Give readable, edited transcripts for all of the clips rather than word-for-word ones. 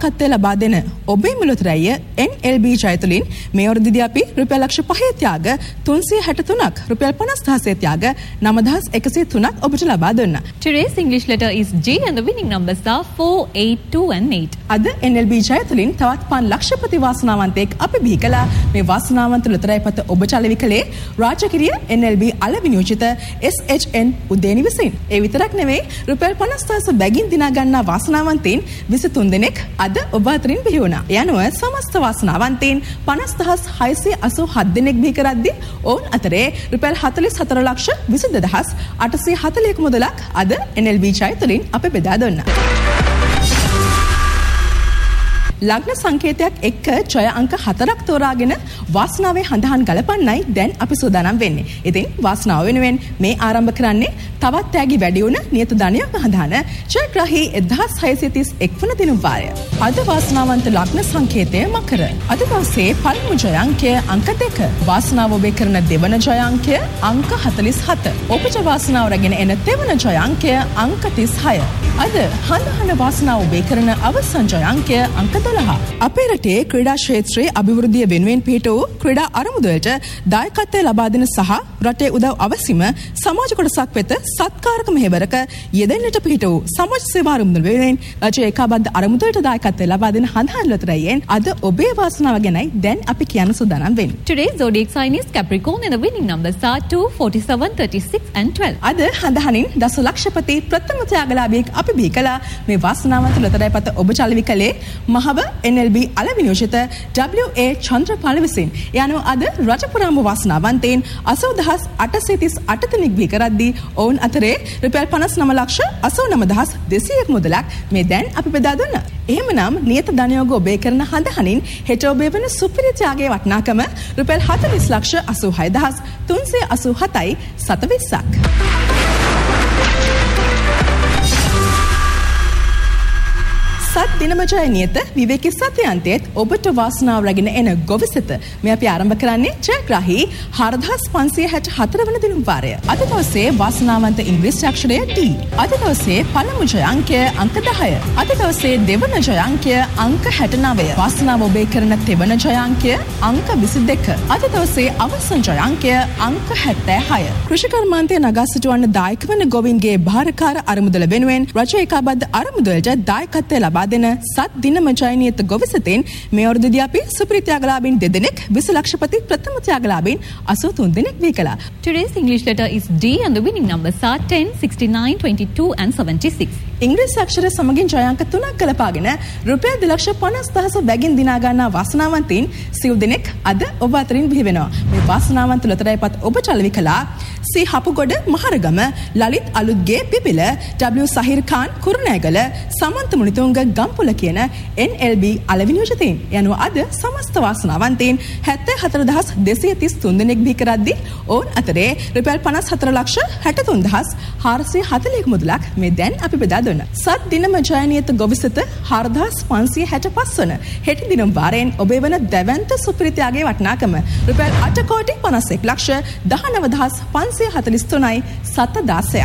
දායකත්වය ලබා දෙන ඔබේ මුලතරැය NLB ජයතුලින් මේ අවුරුද්දේදී අපි රුපියල් ලක්ෂ 5 ත්‍යාග 363ක් රුපියල් 50000 ත්‍යාග 9103ක් ඔබට ලබා දුන්නා. Today's English letter is G and the winning numbers are 4, 8, 2 and 8. අද NLB ජයතුලින් තවත් පන් ලක්ෂපති වාසනාවන්තයෙක් අපි බිහි කළා. මේ වාසනාවන්ත ලොතරැයි පත ඔබ චලවි කළේ රාජකිරිය NLB අලෙවි නියෝජිත SHN උදේනි විසින්. ඒ විතරක් නෙවෙයි රුපියල් 50000 බැගින් දිනා ගන්නා වාසනාවන්තයින් 23 දෙනෙක් අද ඔබ අතරින් බිහි වුණා. යනුව සමස්ත වාසනාවන්තයින් 50687 දෙනෙක් බිහි කරද්දී ඔවුන් අතරේ රුපියල් 442,22,841 මුදලක් අද NLB ජයතුලින් අපි බෙදා දුන්නා. ලග්න සංකේතයක් එක්ක ජය අංක 4ක් තෝරාගෙන වාසනාවේ හඳහන් ගලපන්නයි දැන් අපි සූදානම් වෙන්නේ. ඉතින් වාසනාව වෙනුවෙන් මේ ආරම්භ කරන්නේ තවත් තෑගි වැඩි වුණ නියත ධනයක් හඳහන ජයග්‍රාහී 1631 වන දින වාරය. අද වාසනාවන්ත ලග්න සංකේතය මකර. අද දවසේ පළමු ජය අංකය අංක 2. වාසනාව ඔබේ කරන දෙවන ජය අංකය අංක 47. ඔබට වාසනාව රැගෙන එන තෙවන ජය අංකය අංක 36. අද හඳහන වාසනාව ඔබේ කරන අවසන් ජය අංකය අංක 12. අපේ රටේ ක්‍රීඩා ක්ෂේත්‍රයේ අභිවෘද්ධිය වෙනුවෙන් පිහිට වූ ක්‍රීඩා අරමුදලට දායකත්වය ලබා දෙන සහ රටේ උදව් අවශ්‍යම සමාජ කොටසක් වෙත සත්කාරක මෙහෙවරක යෙදෙන්නට පිහිට වූ සමාජ සේවා අරමුදල වෙනුවෙන් රජයේ ඒකාබද්ධ අරමුදලට දායකත්වය ලබා දෙන හඳහන් ලොතරැයියෙන් අද ඔබේ වාසනාව ගැනයි දැන් අපි කියන්න සූදානම් වෙන්නේ. Today's zodiac sign is Capricorn and the winning numbers are 2, 47, 36 and 12. අද හඳහනින් දසලක්ෂපති ප්‍රථම ත්‍යාගලාභියෙක් අපි බිහි කළා. මේ වාසනාවන්ත ලොතරැයි පත ඔබ චලවි කළේ මහව NLB අලෙවි නියෝජිත WA චන්ද්‍රපාල විසින්. යනු අද රජපුරාම වාසනාවන්තයින් 80838 දෙනෙක් බිහි කරද්දී ඔවුන් අතරේ රුපියල් 59,89,200ක් මුදලක් මේ දැන් අපි බෙදා දුන්නා. එහෙමනම් නියත ධනයෝග ඔබේ කරන හඳහනින් හෙට ඔබේ වෙන සුපිරි ත්‍යාගයේ වටිනාකම රුපියල් 40,86,387යි 720ක්. සත් දිනම ජය නියත විවේකී සත්‍යන්තයේත් ඔබට වාසනාව රැගෙන එන ගොවිසෙත මේ අපි ආරම්භ කරන්නේ ජයග්‍රාහී 4564 වන දින වාරය. අද දවසේ වාසනාවන්ත ඉංග්‍රීසි අක්ෂරය T. අද දවසේ පළමු ජය අංකය අංක 10. අද දවසේ දෙවන ජය අංකය අංක 69. වාසනාව ඔබේ කරන තෙවන ජය අංකය අංක 22. අද දවසේ අවසන් ජය අංකය අංක 76. කෘෂිකර්මාන්තයේ නගා සිටවන්න දායක වන ගොවින්ගේ භාරකාර අරමුදල වෙනුවෙන් රජ ඒකාබද්ධ අරමුදලට දායකත්වය ලබා දෙන සත් දිනම ජයනියත ගොවිසතෙන් මේ අවුරුද්දේදී අපි සුපිරි ත්‍යාගලාභීන් 2 දෙනෙක් 20 ලක්ෂපති ප්‍රථම ත්‍යාගලාභීන් 83 දෙනෙක් බිහි කළා. Today's English letter is D and the winning numbers are 10, 69, 22 and 76. ඉංග්‍රීසි අක්ෂර සමගින් ජය අංක 3ක් ගලපාගෙන රුපියල් 2,50,000 බැගින් දිනා ගන්නා වාසනාවන්තයින් සිව් දෙනෙක් අද ඔබ අතරින් බිහි වෙනවා. මේ වාසනාවන්ත ලොතරැයි පත් ඔබ චලවි කළා සී හපුගොඩ මහරගම ලලිත් අලුත්ගේ පිපිල W සහිර් ખાન කුරුණෑගල සමන්ත මුනිතුංග ගම්පොළ කියන NLB අලෙවි නියෝජිතයින්. යනුව අද සමස්ත වාසනාවන්තයින් 74,233 දෙනෙක් බිහි කරද්දී ඔවුන් අතරේ රුපියල් 54,63,441 මුදලක් මේ දැන් අපි බෙදා දුන්නා. සත් දිනම ජයනියත ගොවිසත 4,565 වන හෙට දිනම් වාරයෙන් ඔබේ වන දැවැන්ත සුපිරි ත්‍යාගයේ වටිනාකම රුපියල් 8,51,19,543යි 716ක්.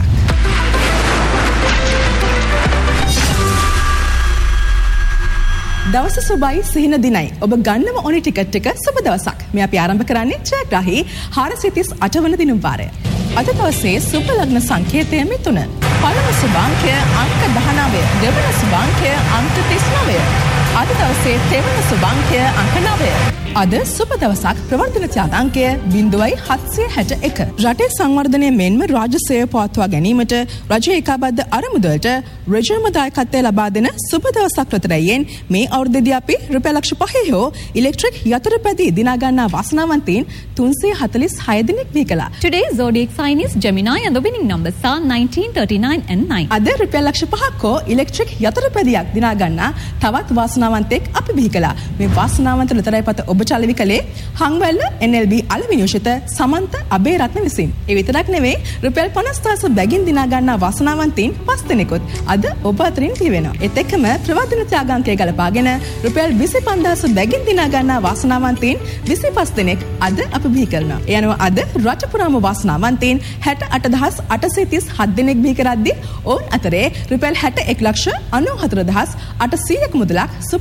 දවස සුබයි සිහින දිනයි. ඔබ ගන්නම ඕනි ටිකට් එක සුබ දවසක්. මේ අපි ආරම්භ කරන්නේ ජයග්‍රාහී 438 වන දින වාරය. අද දවසේ සුබ ලග්න සංකේතය මිතුන. පළමු සුභාංකය අංක 19. දෙවන සුභාංකය අංක 39. අද දවසේ තෙවන සුභාංකය අංක 9. අද සුබ දවසක් ප්‍රවර්ධන ත්‍යාගාංකය 0.761. රටේ සංවර්ධනය මෙන්ම රාජ්‍ය සේවය පවත්වා ගැනීමට රජ ඒකාබද්ධ අරමුදලට රජම දායකත්වය ලබා දෙන සුබ දවසක් ලොතරැයියෙන් මේ අවුරුද්දේදී අපි රුපියල් ලක්ෂ 5 හෝ ඉලෙක්ට්‍රික් යතුරුපැදි දිනා ගන්නා වාසනාවන්තයින් 346 දෙනෙක් බිහි කළා. Today's zodiac sign is Gemini and the winning numbers are 19, 39 and 9. අද රුපියල් ලක්ෂ 5ක් හෝ ඉලෙක්ට්‍රික් යතුරුපැදියක් දිනා ගන්නා තවත් වාසනාවන්තෙක් අපි බිහි කළා. මේ වාසනාවන්ත ලොතරැයි පත ඔබ චලවි කළේ හංවැල්ල NLB අලෙවි නියෝජිත සමන්ත අබේරත්න විසින්. ඒ විතරක් නෙවෙයි රුපියල් 50,000 බැගින් දිනා ගන්නා වාසනාවන්තයින් 5 දෙනෙකුත් අද ඔබ අතරින් බිහි වෙනවා. ඒත් එක්කම ප්‍රවර්ධන ත්‍යාගාංකය ගලපාගෙන රුපියල් 25,000 බැගින් දිනා ගන්නා වාසනාවන්තයින් 25 දෙනෙක් අද අපි බිහි කරනවා. ඒ අනුව අද රට පුරාම වාසනාවන්තයින් 68,837 දෙනෙක් බිහි කරද්දී ඔවුන් අතරේ රුපියල් 61,94,800ක මුදලක්